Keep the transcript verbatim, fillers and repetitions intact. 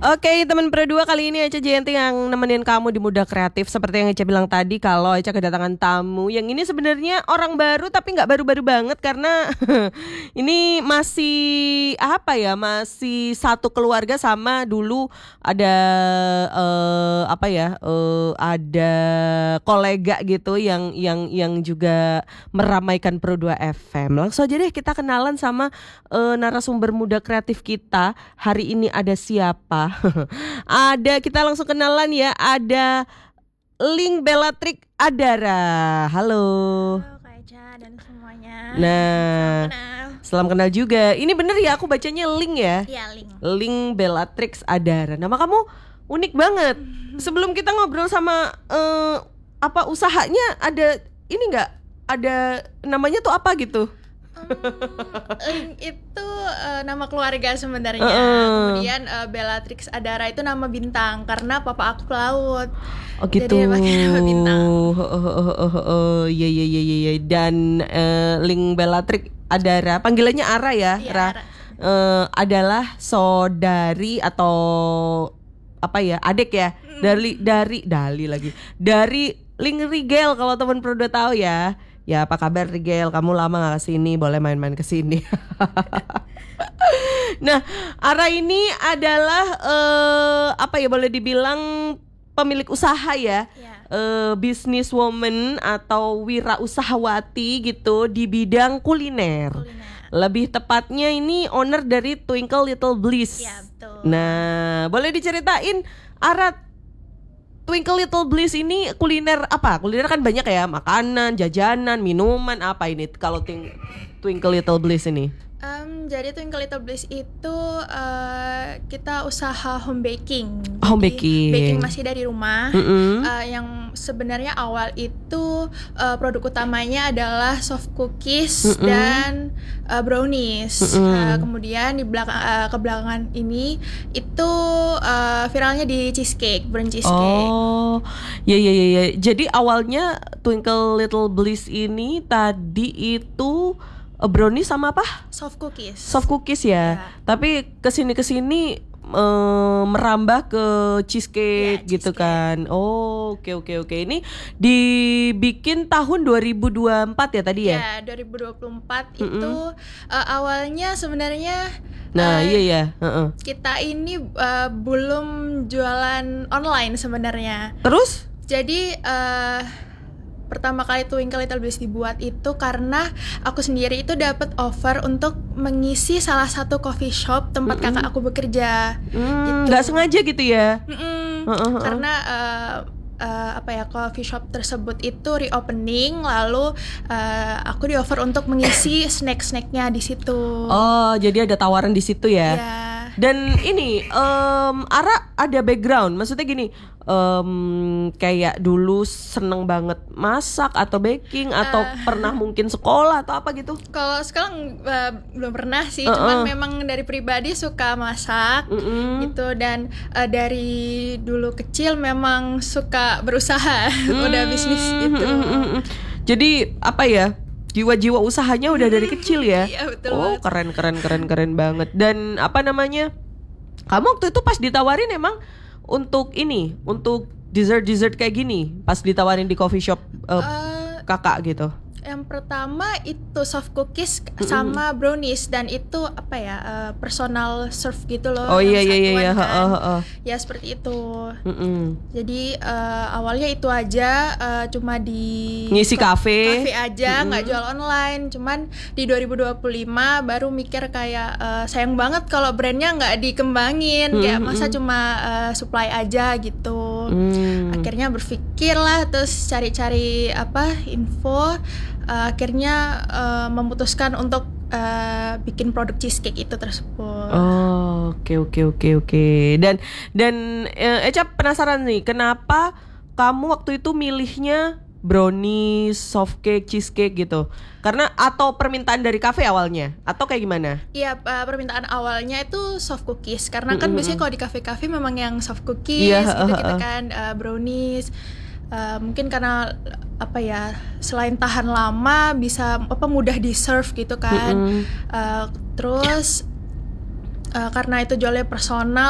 Oke, teman berdua, kali ini Eca Jayanti yang nemenin kamu di Muda Kreatif. Seperti yang Eca bilang tadi, kalau Eca kedatangan tamu yang ini sebenarnya orang baru tapi nggak baru-baru banget, karena ini masih apa ya, masih satu keluarga sama dulu ada uh, apa ya, uh, ada kolega gitu yang yang yang juga meramaikan Pro dua F M. Langsung aja deh kita kenalan sama uh, narasumber Muda Kreatif kita. Hari ini ada siapa? Ada, kita langsung kenalan ya. Ada Ling Bellatrix Adara. Halo. Halo Kak Eca dan semuanya. Nah, salam kenal. Salam kenal juga. Ini bener ya aku bacanya Ling ya? Iya, Ling. Ling Bellatrix Adara. Nama kamu unik banget. Sebelum kita ngobrol sama uh, apa usahanya, ada ini nggak? Ada namanya tuh apa gitu? Ling itu uh, nama keluarga sebenarnya. Uh-uh. Kemudian uh, Bellatrix Adara itu nama bintang karena papa aku pelaut. Oh gitu. Jadi pakai nama bintang. Oh, oh, oh, oh, oh, oh. Iya iya iya iya. Dan uh, Ling Bellatrix Adara, panggilannya Ara ya, Iya, Ra. Ara. Uh, adalah saudari atau apa ya, adik ya, Mm. dari dari Dali lagi dari Ling Rigel, kalau teman Pro dua tahu ya. Ya, apa kabar Rigel? Kamu lama gak kesini, boleh main-main kesini. Nah, Ara ini adalah uh, apa ya, boleh dibilang pemilik usaha ya. Ya. Uh, businesswoman atau wirausahawati gitu di bidang kuliner. Kuliner. Lebih tepatnya ini owner dari Twinkle Little Bliss. Ya, betul. Nah, boleh diceritain Ara, Twinkle Little Bliss ini kuliner apa? Kuliner kan banyak ya, makanan, jajanan, minuman, apa ini kalau ting- Twinkle Little Bliss ini? Um, jadi Twinkle Little Bliss itu uh, kita usaha home baking. Home Jadi, baking. Baking masih dari rumah. Mm-mm. Uh, yang sebenarnya awal itu uh, produk utamanya adalah soft cookies Mm-mm. dan uh, brownies. Mm-mm. Uh, kemudian di belakang uh, kebelakangan ini itu uh, viralnya di cheesecake, brownie cheesecake. Oh, ya ya ya ya. Jadi awalnya Twinkle Little Bliss ini tadi itu uh, brownie sama apa? Soft cookies. Soft cookies ya. Ya. Tapi kesini kesini uh, merambah ke cheesecake Ya, gitu cheesecake. kan. Oh, oke oke oke. Ini dibikin tahun dua ribu dua puluh empat ya tadi ya? Ya, dua ribu dua puluh empat Mm-mm. itu uh, awalnya sebenarnya Nah, uh, iya ya. Heeh. kita ini uh, belum jualan online sebenarnya. Terus? Jadi uh, pertama kali Twinkle Little Bliss dibuat itu karena aku sendiri itu dapat offer untuk mengisi salah satu coffee shop tempat Mm-mm. kakak aku bekerja. Hmm, Gitu. nggak sengaja gitu ya? Mm-mm. Heeh, heeh. Karena uh, uh, apa ya, coffee shop tersebut itu reopening, lalu uh, aku di offer untuk mengisi snack-snacknya di situ. Oh, jadi ada tawaran di situ ya? Ya. Dan ini, em, Ara ada background, maksudnya gini, em, kayak dulu seneng banget masak atau baking atau Eh. pernah mungkin sekolah atau apa gitu? Kalau sekarang uh, belum pernah sih, Uh-uh. cuman memang dari pribadi suka masak. Mm-mm. Gitu, dan uh, dari dulu kecil memang suka berusaha. Udah bisnis gitu. Mm, mm, mm, mm. Jadi apa ya, jiwa-jiwa usahanya udah dari kecil ya? Iya, betul Oh, banget. keren keren keren keren banget. Dan apa namanya, kamu waktu itu pas ditawarin emang untuk ini, untuk dessert dessert kayak gini, pas ditawarin di coffee shop uh, Uh, kakak gitu? Yang pertama itu soft cookies sama brownies, dan itu apa ya, uh, personal serve gitu loh. Oh iya yang iya iya, satuan iya. kan. Heeh, heeh. Ya seperti itu. Mm-mm. Jadi uh, awalnya itu aja, uh, cuma di Ngisi kafe. kafe aja, nggak jual online. Cuman di dua ribu dua puluh lima baru mikir kayak uh, sayang banget kalau brandnya nggak dikembangin, kayak masa cuma uh, supply aja gitu. Hmm. Akhirnya berpikir lah, terus cari-cari apa info. Uh, akhirnya uh, memutuskan untuk uh, bikin produk cheesecake itu tersebut. Oh, oke oke oke oke. Dan dan eh, Eca penasaran nih, kenapa kamu waktu itu milihnya brownies, soft cake, cheesecake gitu? Karena atau permintaan dari kafe awalnya atau kayak gimana? Iya, uh, permintaan awalnya itu soft cookies, karena kan Mm-mm. biasanya kalau di kafe-kafe memang yang soft cookies Iya, gitu-gitu uh, uh, uh. kan, uh, brownies. Uh, mungkin karena apa ya, selain tahan lama bisa apa mudah di serve gitu kan. Mm-mm. Uh, terus uh, karena itu jualnya personal,